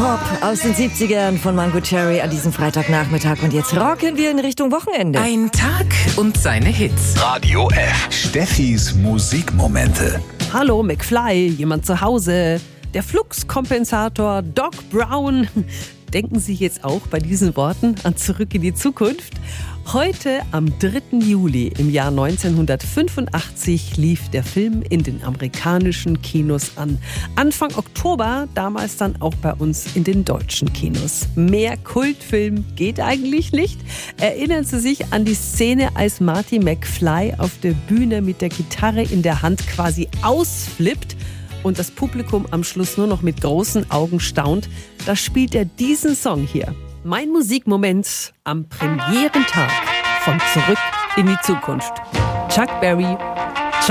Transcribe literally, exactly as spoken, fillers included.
Pop aus den siebzigern von Mango Cherry an diesem Freitagnachmittag. Und jetzt rocken wir in Richtung Wochenende. Ein Tag und seine Hits. Radio F. Steffis Musikmomente. Hallo McFly, jemand zu Hause? Der Fluxkompensator Doc Brown. Denken Sie jetzt auch bei diesen Worten an Zurück in die Zukunft? Heute, am dritten Juli im Jahr neunzehnhundertfünfundachtzig, lief der Film in den amerikanischen Kinos an. Anfang Oktober, damals dann auch bei uns in den deutschen Kinos. Mehr Kultfilm geht eigentlich nicht. Erinnern Sie sich an die Szene, als Marty McFly auf der Bühne mit der Gitarre in der Hand quasi ausflippt und das Publikum am Schluss nur noch mit großen Augen staunt? Da spielt er diesen Song hier. Mein Musikmoment am Premierentag von Zurück in die Zukunft. Chuck Berry